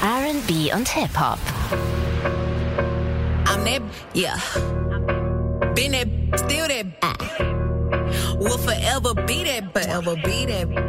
R&B und Hip-Hop. I'm that, yeah. Been that, still that. Will forever be that